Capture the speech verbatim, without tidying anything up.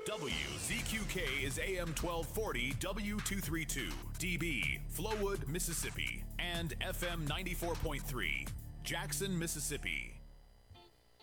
W Z Q K is A M twelve forty W two thirty-two D B, Flowood, Mississippi, and F M ninety-four point three, Jackson, Mississippi.